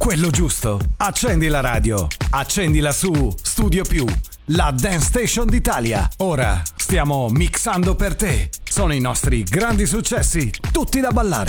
quello giusto. Accendi la radio, accendila su Studio Più, la dance station d'Italia. Ora stiamo mixando per te. Sono i nostri grandi successi, tutti da ballare.